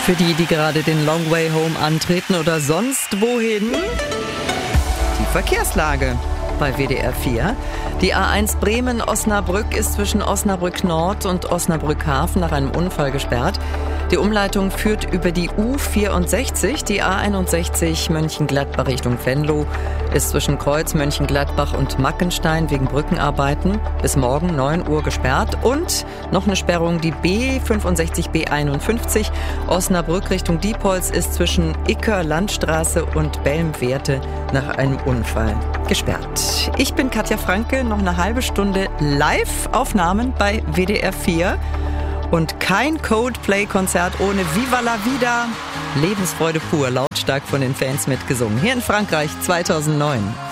Für die, die gerade den Long Way Home antreten oder sonst wohin, die Verkehrslage bei WDR 4. Die A1 Bremen-Osnabrück ist zwischen Osnabrück Nord und Osnabrück Hafen nach einem Unfall gesperrt. Die Umleitung führt über die U64. Die A61 Mönchengladbach Richtung Venlo ist zwischen Kreuz Mönchengladbach und Mackenstein wegen Brückenarbeiten bis morgen 9 Uhr gesperrt. Und noch eine Sperrung, die B65 B51 Osnabrück Richtung Diepholz ist zwischen Icker Landstraße und Belmwerte nach einem Unfall gesperrt. Ich bin Katja Franke, noch eine halbe Stunde Live-Aufnahmen bei WDR 4. Und kein Coldplay-Konzert ohne Viva la Vida. Lebensfreude pur, lautstark von den Fans mitgesungen. Hier in Frankreich 2009.